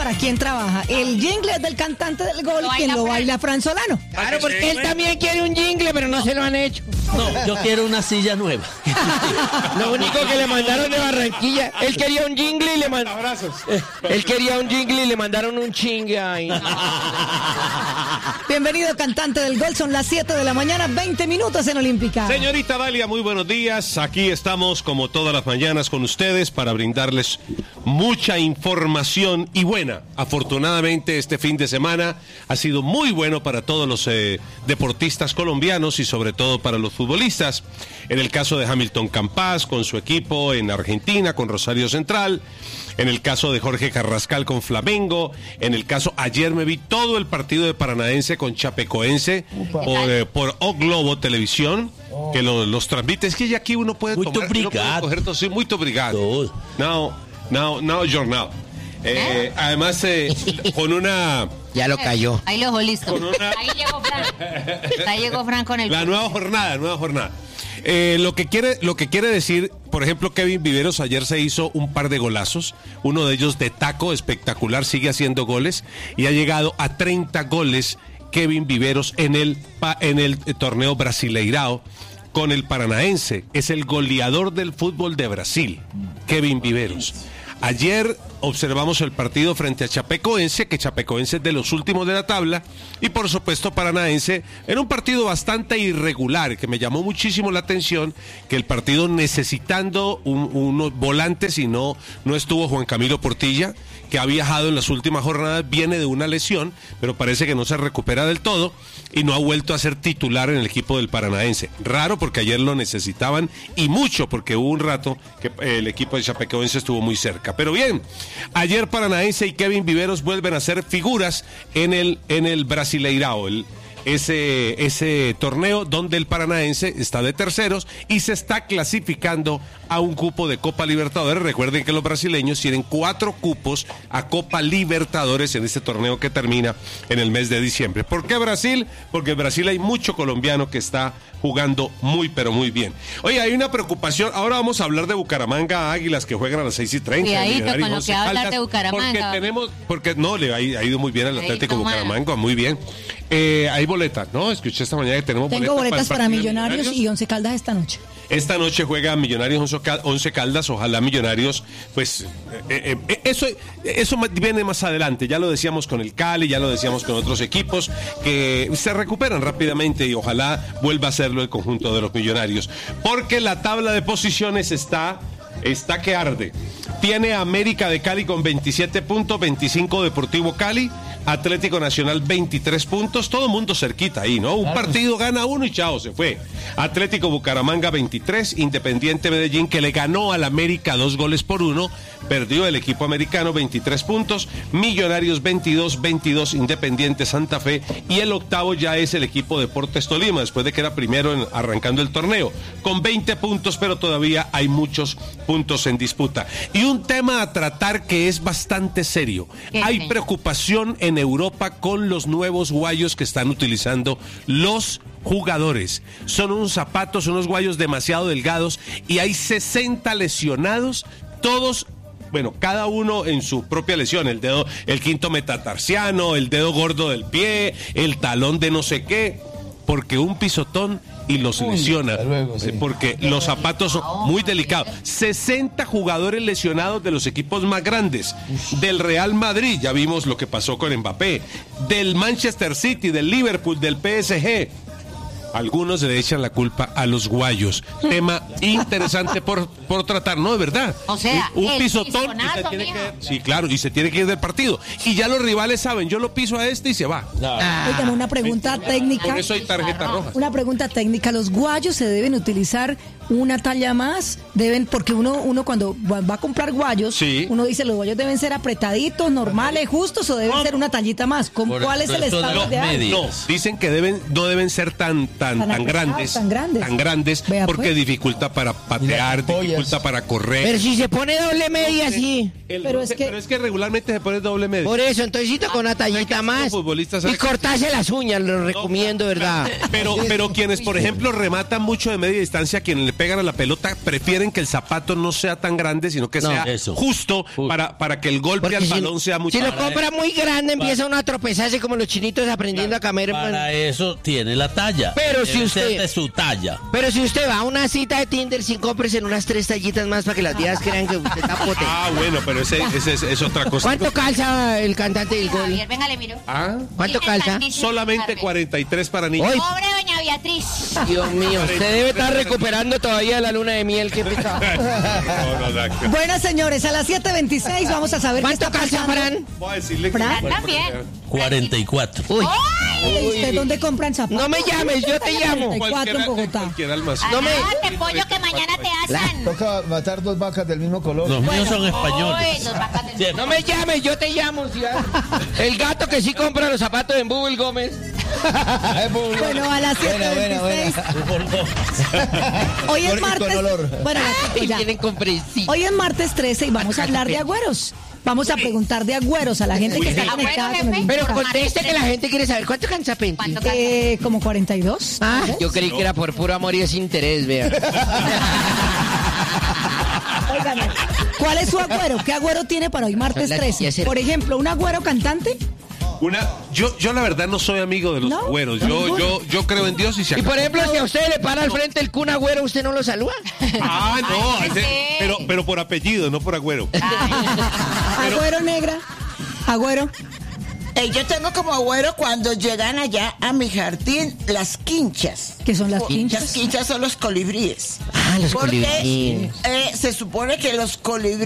para quién trabaja. El jingle es del cantante del gol y quien lo baila Fran Solano. Claro, porque él también quiere un jingle, pero no se lo han hecho. No, yo quiero una silla nueva. Lo único que le mandaron de Barranquilla, él quería un jingle y le mandaron Abrazos. Él quería un jingle y le mandaron un chingue ahí. Bienvenido, cantante del gol. Son las 7 de la mañana, 20 minutos en Olímpica. Señorita Dalia, muy buenos días. Aquí estamos como todas las mañanas con ustedes para brindarles mucha información y buena. Afortunadamente este fin de semana ha sido muy bueno para todos los deportistas colombianos y sobre todo para los futbolistas. En el caso de Hamilton Campas con su equipo en Argentina, con Rosario Central. En el caso de Jorge Carrascal con Flamengo. En el caso, ayer me vi todo el partido de Paranaense con Chapecoense por O Globo Televisión, que los transmite. Es que ya aquí uno puede Muito tomar, obrigado. uno puede coger todo, sí, muy obrigado. Now, jornal. Además, con una... Ya lo cayó. Ahí lo dejó listo. Ahí llegó Fran con el... La nueva jornada. Lo que quiere decir, por ejemplo, Kevin Viveros ayer se hizo un par de golazos, uno de ellos de taco espectacular, sigue haciendo goles y ha llegado a 30 goles Kevin Viveros en el torneo Brasileirao con el Paranaense. Es el goleador del fútbol de Brasil, Kevin Viveros. Ayer observamos el partido frente a Chapecoense, que Chapecoense es de los últimos de la tabla, y por supuesto Paranaense, en un partido bastante irregular, que me llamó muchísimo la atención, que el partido necesitando unos volantes y no estuvo Juan Camilo Portilla, que ha viajado en las últimas jornadas, viene de una lesión, pero parece que no se recupera del todo, y no ha vuelto a ser titular en el equipo del Paranaense. Raro porque ayer lo necesitaban, y mucho porque hubo un rato que el equipo de Chapecoense estuvo muy cerca. Pero bien, ayer Paranaense y Kevin Viveros vuelven a ser figuras en el Brasileirao, ese torneo donde el Paranaense está de terceros y se está clasificando a un cupo de Copa Libertadores. Recuerden que los brasileños tienen 4 cupos a Copa Libertadores en este torneo que termina en el mes de diciembre. ¿Por qué Brasil? Porque en Brasil hay mucho colombiano que está jugando muy, pero muy bien. Oye, hay una preocupación. Ahora vamos a hablar de Bucaramanga Águilas, que juegan a las 6:30. Cuidadito con lo que va a hablar de Bucaramanga. Porque le ha ido muy bien al Atlético Bucaramanga, muy bien. Hay boletas, ¿no? Escuché esta mañana que tenemos Tengo boletas para Millonarios y Once Caldas esta noche. Esta noche juega Millonarios Once Caldas, ojalá Millonarios, pues eso viene más adelante, ya lo decíamos con el Cali, ya lo decíamos con otros equipos que se recuperan rápidamente y ojalá vuelva a hacerlo el conjunto de los Millonarios, porque la tabla de posiciones está que arde. Tiene América de Cali con 27 puntos, 25 Deportivo Cali, Atlético Nacional 23 puntos, todo mundo cerquita ahí, ¿no? Un partido gana uno y chao, se fue. Atlético Bucaramanga 23, Independiente Medellín, que le ganó al América 2-1, perdió el equipo americano 23 puntos, Millonarios 22, Independiente Santa Fe, y el octavo ya es el equipo Deportes Tolima, después de que era primero arrancando el torneo, con 20 puntos, pero todavía hay muchos puntos en disputa. Y un tema a tratar que es bastante serio. Hay preocupación en Europa con los nuevos guayos que están utilizando los jugadores. Son unos zapatos, unos guayos demasiado delgados y hay 60 lesionados, todos, bueno, cada uno en su propia lesión, el quinto metatarsiano, el dedo gordo del pie, el talón de no sé qué, porque un pisotón y los lesiona, luego, sí. Porque los zapatos son muy delicados. 60 jugadores lesionados de los equipos más grandes, del Real Madrid, ya vimos lo que pasó con Mbappé, del Manchester City, del Liverpool, del PSG. Algunos le echan la culpa a los guayos. Tema interesante por tratar, ¿no? De verdad. O sea, un pisotón y se tiene que, sí, claro, y se tiene que ir del partido. Y ya los rivales saben, yo lo piso a este y se va. Oigan, una pregunta técnica. Por eso hay tarjeta roja. Una pregunta técnica. ¿Los guayos se deben utilizar una talla más? Porque uno cuando va a comprar guayos, sí, uno dice, los guayos deben ser apretaditos, normales, justos, o deben ser una tallita más. ¿Cuál es el estándar de algo? No, dicen que no deben ser tan grandes, Vea, porque pues dificulta para patear, dificulta para correr. Pero si se pone doble media, sí. Pero es que regularmente se pone doble media. Por eso, entonces con una tallita más y cortarse las uñas, lo recomiendo, ¿verdad? Pero quienes, por ejemplo, rematan mucho de media distancia, quienes le pegan a la pelota prefieren que el zapato no sea tan grande, sino que sea justo para que el golpe al balón sea mucho. Si lo compra muy grande, empieza uno a tropezarse como los chinitos aprendiendo a comer. Para eso tiene la talla. Pero si Debe usted ser de su talla. Pero si usted va a una cita de Tinder, sin compres en unas 3 tallitas más para que las viejas crean que usted está potente. Ah, bueno, pero ese es otra cosa. ¿Cuánto calza el cantante del gol? Javier, venga, le miro. ¿Cuánto calza? Solamente 43 para niños. Hoy. Pobre doña Beatriz. Dios mío, usted debe estar recuperando todavía la luna de miel que pesado. No. Bueno, señores, a las 7:26 vamos a saber ¿Cuánto calza, Fran? Voy a decirle que Fran también. 44. Uy. ¿Usted dónde compran zapatos? No me llames, yo te llamo. 44 en Bogotá. Cualquier almacén. No me- Te pollo que mañana te asan. Toca matar 2 vacas del mismo color. Los míos son Uy, españoles. nos va a caer. No me llames, yo te llamo. El gato que sí compra los zapatos en Google Gómez. Bueno, a las 7:26. Hoy es Con martes. olor. Bueno, Y ya. vienen con fresita. Hoy es martes 13 y vamos a hablar de agüeros. Vamos a preguntar de agüeros a la gente que está Agüero, conectada con jefe. el Pero programa. conteste que la gente quiere saber cuánto cansa Penti. ¿Cuánto calza? Como 42. Ah, yo creí que era por puro amor y desinterés, vea. Óigame, ¿cuál es su agüero? ¿Qué agüero tiene para hoy martes 13? Por ejemplo, ¿un agüero cantante? Yo la verdad no soy amigo de los ¿No? güeros. Yo creo en Dios y se Y acabó. por ejemplo, si a usted le para al frente el Kun Agüero, ¿usted no lo saluda? Ah, no, Ay, pero por apellido, no por agüero. Agüero negra. Agüero. Yo tengo como agüero cuando llegan allá a mi jardín las quinchas. ¿Qué son las Las quinchas? quinchas son los colibríes. Ah, los Porque colibríes. se supone que los colibríes